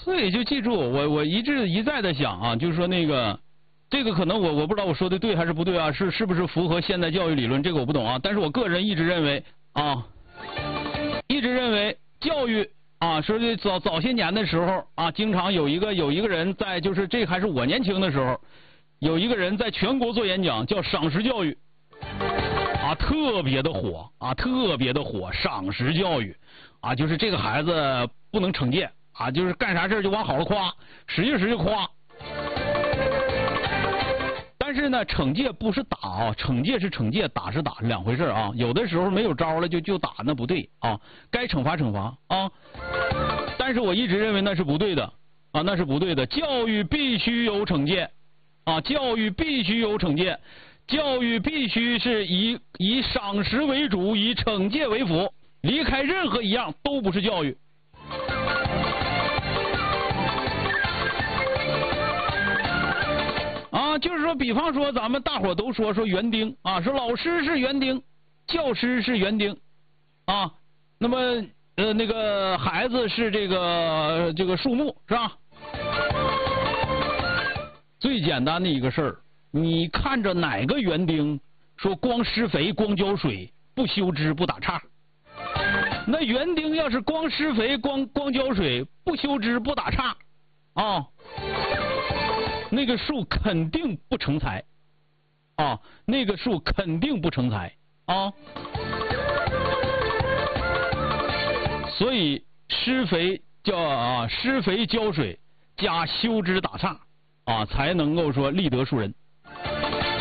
所以就记住，我一再的想啊，就是说那个，这个可能我不知道我说的对还是不对啊，是不是符合现代教育理论，这个我不懂啊。但是我个人一直认为教育啊，说的早些年的时候啊，经常有一个人在，就是这还是我年轻的时候，有一个人在全国做演讲，叫赏识教育。啊，特别的火，赏识教育，啊，就是这个孩子不能惩戒，啊，就是干啥事就往好了夸，使劲就夸。但是呢，惩戒不是打啊，惩戒是惩戒，打是打，是两回事啊。有的时候没有招了就打，那不对啊，该惩罚惩罚啊。但是我一直认为那是不对的啊，那是不对的。教育必须有惩戒啊，教育必须有惩戒。教育必须是以赏识为主，以惩戒为辅，离开任何一样都不是教育。啊，就是说，比方说咱们大伙都说园丁啊，说老师是园丁，教师是园丁，啊，那么那个孩子是这个树木，是吧？最简单的一个事儿。你看着哪个园丁说光施肥光浇水不修枝不打杈？那园丁要是光施肥光浇水不修枝不打杈啊，那个树肯定不成材啊，那个树肯定不成材啊。所以施肥浇水加修枝打杈啊，才能够说立德树人。